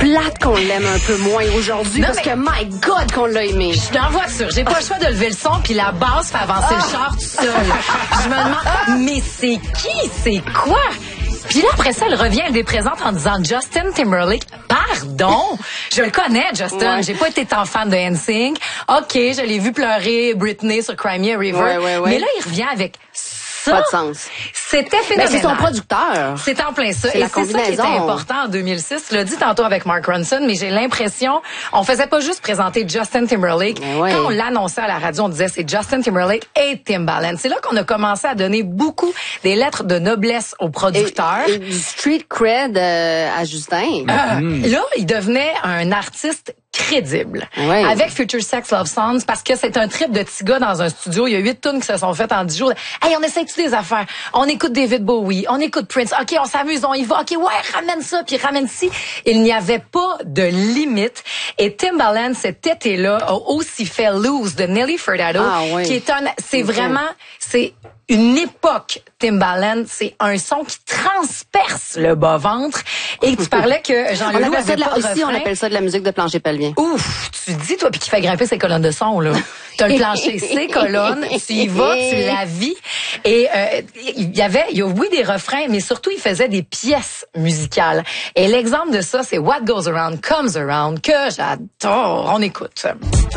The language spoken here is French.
plate qu'on l'aime un peu moins aujourd'hui parce que, my God, qu'on l'a aimé. Je suis dans la voiture, j'ai pas le choix de lever le son, puis la basse fait avancer le char tout seul. Je me demande, mais c'est qui? C'est quoi? Puis là, après ça, elle revient, elle les présente en disant Justin Timberlake. Pardon? Je le connais, Justin. Ouais. J'ai pas été tant fan de NSYNC. OK, je l'ai vu pleurer Britney sur Cry Me a River. Ouais. Mais là, il revient avec ça. Pas de sens. C'était phénoménal. Mais c'est son producteur. C'est en plein ça. C'est la combinaison. Ça qui était important en 2006. Tu l'as dit tantôt avec Mark Ronson, mais j'ai l'impression, on faisait pas juste présenter Justin Timberlake. Ouais. Quand on l'annonçait à la radio, on disait c'est Justin Timberlake et Timbaland. C'est là qu'on a commencé à donner beaucoup des lettres de noblesse aux producteurs. Et du street cred à Justin. Là, il devenait un artiste crédible. Ouais. Avec Future Sex Love Songs, parce que c'est un trip de petits gars dans un studio. Il y a 8 tunes qui se sont faites en 10 jours. Hey, on essaie-tu des affaires? On écoute David Bowie, on écoute Prince. OK, on s'amuse, on y va. OK, ouais, ramène ça, puis ramène ci. Il n'y avait pas de limite. Et Timbaland, cet été-là, a aussi fait Lose de Nelly Furtado, qui est c'est vraiment, c'est une époque, Timbaland. C'est un son qui transperce le bas-ventre. Et tu parlais que Jean-Leloup avait pas de refrain. On appelle ça de la musique de plancher pelvien. Ouf, tu dis, toi, puis qui fait grimper ses colonnes de son, là. T'as le plancher, ses colonnes, tu y vas, tu la vis. Et il y a des refrains, mais surtout, il faisait des pièces musicales. Et l'exemple de ça, c'est What Goes Around Comes Around, que j'adore. On écoute.